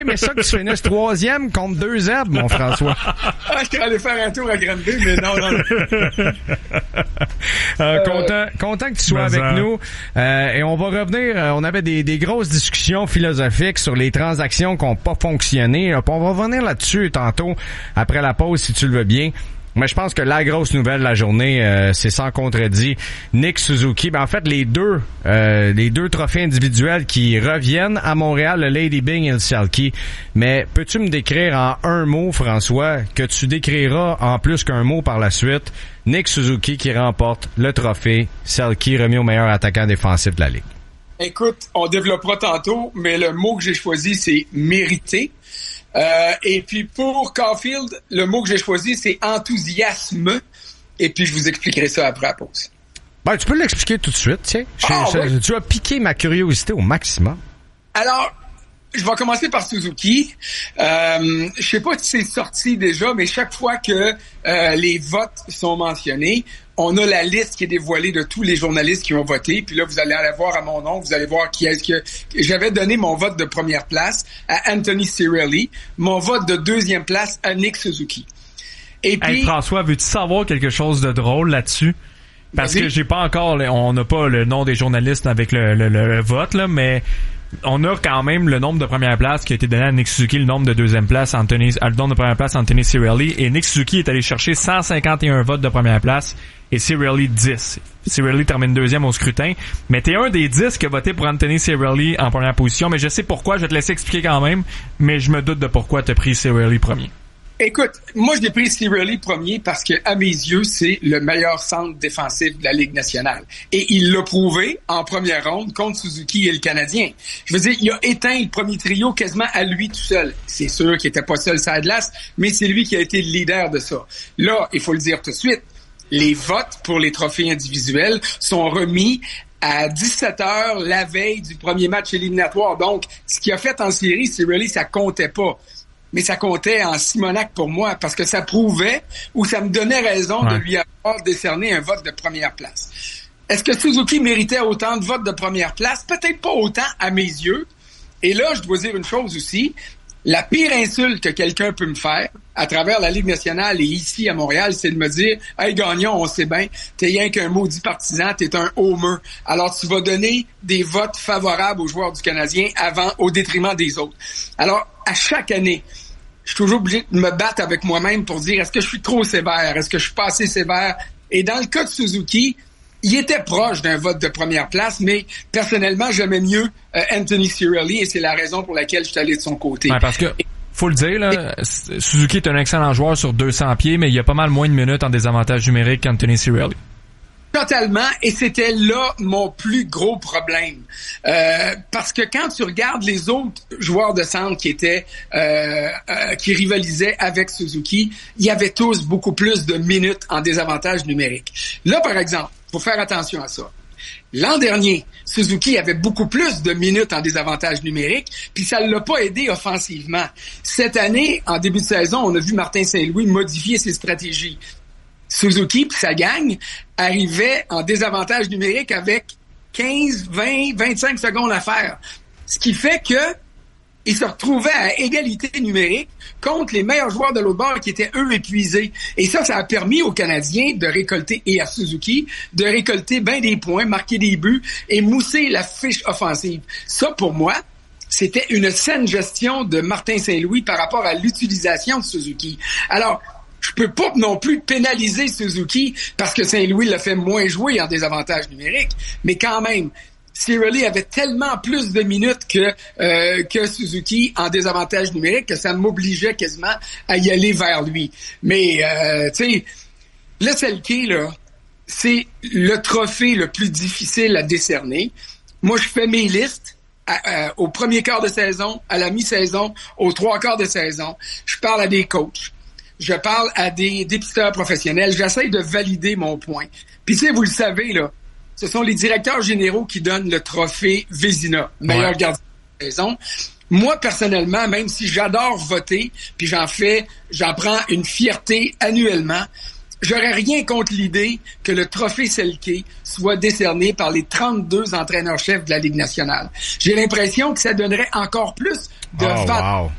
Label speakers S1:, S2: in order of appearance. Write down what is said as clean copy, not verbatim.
S1: Mais ça que tu finisses 3e contre 2 zèbres, mon François.
S2: Je suis allé faire un tour à Granby, mais non.
S1: Content que tu sois avec nous. Et on va revenir, on avait des grosses discussions philosophiques sur les transactions qui n'ont pas fonctionné. On va revenir là-dessus tantôt, après la pause, si tu le veux bien. Mais je pense que la grosse nouvelle de la journée, c'est sans contredit Nick Suzuki. En fait, les deux trophées individuels qui reviennent à Montréal, le Lady Byng et le Selke. Mais peux-tu me décrire en un mot, François, que tu décriras en plus qu'un mot par la suite, Nick Suzuki qui remporte le trophée Selke remis au meilleur attaquant défensif de la Ligue?
S2: Écoute, on développera tantôt, mais le mot que j'ai choisi, c'est mérité. Et puis pour Caulfield, le mot que j'ai choisi, c'est enthousiasme. Et puis je vous expliquerai ça après la pause.
S1: Ben, tu peux l'expliquer tout de suite, tiens.
S2: Oui.
S1: Tu as piqué ma curiosité au maximum.
S2: Alors, je vais commencer par Suzuki. Je sais pas si c'est sorti déjà, mais chaque fois que les votes sont mentionnés, on a la liste qui est dévoilée de tous les journalistes qui ont voté. Puis là, vous allez aller voir à mon nom, vous allez voir qui est-ce que... J'avais donné mon vote de première place à Anthony Cirelli, mon vote de deuxième place à Nick Suzuki. Et puis...
S3: Hey, François, veux-tu savoir quelque chose de drôle là-dessus? Parce que j'ai pas encore... On n'a pas le nom des journalistes avec le vote, là, mais... On a quand même le nombre de première place qui a été donné à Nick Suzuki, le nombre de deuxième place, le nombre de première place Anthony Cirelli, et Nick Suzuki est allé chercher 151 votes de première place et Cirelli 10. Cirelli termine deuxième au scrutin, mais t'es un des 10 qui a voté pour Anthony Cirelli en première position, mais je sais pourquoi, je vais te laisser expliquer quand même, mais je me doute de pourquoi t'as pris Cirelli premier.
S2: Écoute, moi je l'ai pris Cirelli premier parce que à mes yeux, c'est le meilleur centre défensif de la Ligue nationale. Et il l'a prouvé en première ronde contre Suzuki et le Canadien. Je veux dire, il a éteint le premier trio quasiment à lui tout seul. C'est sûr qu'il était pas seul sur la glace, mais c'est lui qui a été le leader de ça. Là, il faut le dire tout de suite, les votes pour les trophées individuels sont remis à 17h la veille du premier match éliminatoire. Donc, ce qu'il a fait en série, Cirelli, ça comptait pas. Mais ça comptait en Simonac pour moi parce que ça prouvait ou ça me donnait raison de lui avoir décerné un vote de première place. Est-ce que Suzuki méritait autant de votes de première place? Peut-être pas autant à mes yeux. Et là, je dois dire une chose aussi. La pire insulte que quelqu'un peut me faire à travers la Ligue nationale et ici à Montréal, c'est de me dire « Hey Gagnon, on sait bien, t'es rien qu'un maudit partisan, t'es un homer. Alors tu vas donner des votes favorables aux joueurs du Canadien au détriment des autres. » Alors, à chaque année, je suis toujours obligé de me battre avec moi-même pour dire est-ce que je suis trop sévère, est-ce que je suis pas assez sévère. Et dans le cas de Suzuki, il était proche d'un vote de première place, mais personnellement, j'aimais mieux Anthony Cirelli et c'est la raison pour laquelle je suis allé de son côté.
S3: Ouais, parce que, faut le dire, là, Suzuki est un excellent joueur sur 200 pieds, mais il y a pas mal moins de minutes en désavantage numérique qu'Anthony Cirelli.
S2: Totalement, et c'était là mon plus gros problème. Parce que quand tu regardes les autres joueurs de centre qui rivalisaient avec Suzuki, il y avait tous beaucoup plus de minutes en désavantage numérique. Là, par exemple, faut faire attention à ça. L'an dernier, Suzuki avait beaucoup plus de minutes en désavantage numérique, puis ça ne l'a pas aidé offensivement. Cette année, en début de saison, on a vu Martin Saint-Louis modifier ses stratégies. Suzuki puis sa gang arrivait en désavantage numérique avec 15, 20, 25 secondes à faire. Ce qui fait que ils se retrouvaient à égalité numérique contre les meilleurs joueurs de l'autre bord qui étaient, eux, épuisés. Et ça a permis aux Canadiens de récolter, et à Suzuki, de récolter bien des points, marquer des buts et mousser la fiche offensive. Ça, pour moi, c'était une saine gestion de Martin Saint-Louis par rapport à l'utilisation de Suzuki. Alors, je peux pas non plus pénaliser Suzuki parce que Saint-Louis l'a fait moins jouer en désavantage numérique, mais quand même, Cirelli avait tellement plus de minutes que Suzuki en désavantage numérique que ça m'obligeait quasiment à y aller vers lui. Mais, tu sais, le Selke, là, c'est le trophée le plus difficile à décerner. Moi, je fais mes listes au premier quart de saison, à la mi-saison, aux trois quarts de saison. Je parle à des coachs. Je parle à des dépisteurs professionnels. J'essaie de valider mon point. Puis, tu sais, vous le savez, là, ce sont les directeurs généraux qui donnent le trophée Vézina, meilleur gardien de saison. Moi, personnellement, même si j'adore voter, puis j'en prends une fierté annuellement, j'aurais rien contre l'idée que le trophée Selke soit décerné par les 32 entraîneurs-chefs de la Ligue nationale. J'ai l'impression que ça donnerait encore plus de valeur